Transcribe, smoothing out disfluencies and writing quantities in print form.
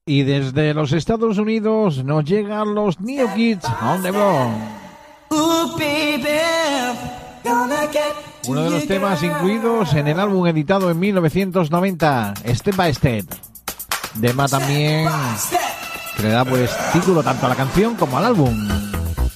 Y desde los Estados Unidos nos llegan los New Kids on the Block. Uno de los temas incluidos en el álbum editado en 1990, Step by Step. Tema también que le da pues título tanto a la canción como al álbum.